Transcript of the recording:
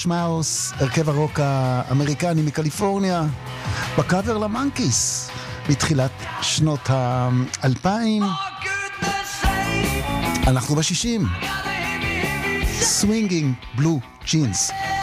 מאוס, הרכב הרוק האמריקני מקליפורניה, בקאבר למנקיס בתחילת שנות ה-2000. אנחנו ב-60. Swinging Blue Jeans.